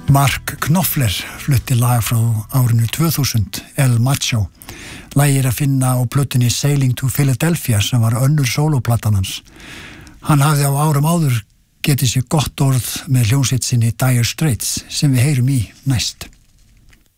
Mark Knopfler flutti lag frá árinu 2000, El Macho. Lagið að finna á plötunni Sailing to Philadelphia sem var önnur sólóplatan hans. Hann hafði á árum áður getið sér gott orð með hljómsveit sinni Dire Straits sem við heyrum í næst.